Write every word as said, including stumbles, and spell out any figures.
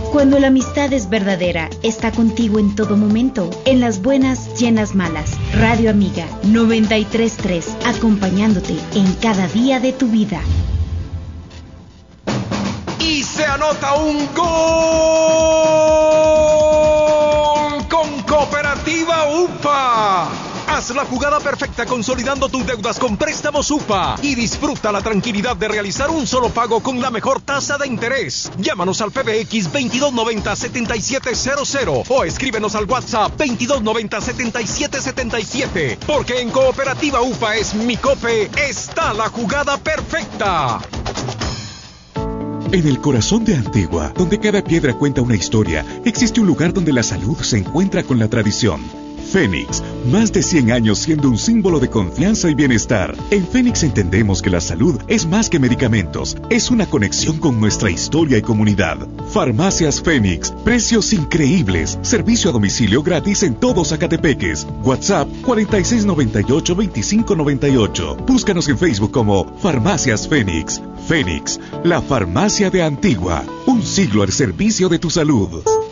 Cuando la amistad es verdadera, está contigo en todo momento, en las buenas y en las malas. Radio Amiga noventa y tres punto tres, acompañándote en cada día de tu vida. Y se anota un gol con Cooperativa U P A. Haz la jugada perfecta consolidando tus deudas con préstamos U P A y disfruta la tranquilidad de realizar un solo pago con la mejor tasa de interés. Llámanos al P B X veintidós noventa, setenta y siete cero cero o escríbenos al WhatsApp veintidós noventa, setenta y siete setenta y siete, porque en Cooperativa U P A es mi Cope, está la jugada perfecta. En el corazón de Antigua, donde cada piedra cuenta una historia, existe un lugar donde la salud se encuentra con la tradición. Fénix, más de cien años siendo un símbolo de confianza y bienestar. En Fénix entendemos que la salud es más que medicamentos, es una conexión con nuestra historia y comunidad. Farmacias Fénix, precios increíbles, servicio a domicilio gratis en todos Zacatepeques. WhatsApp cuarenta y seis noventa y ocho, veinticinco noventa y ocho. Búscanos en Facebook como Farmacias Fénix. Fénix, la farmacia de Antigua, un siglo al servicio de tu salud.